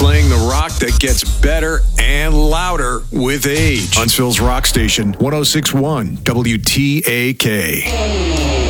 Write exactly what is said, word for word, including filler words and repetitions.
playing the rock that gets better and louder with age. Huntsville's Rock Station, one oh six point one W T A K.